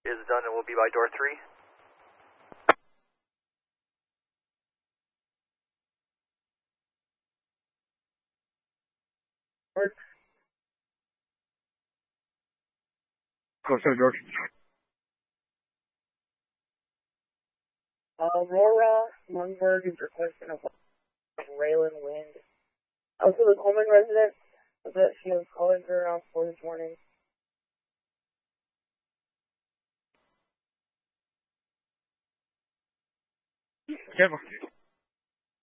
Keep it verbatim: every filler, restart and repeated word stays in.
is done and will be by door three. Close to door. Uh, Aurora Lundberg is requesting a Raylan Wind. Also, the Coleman resident that she was calling her around four this morning. Careful.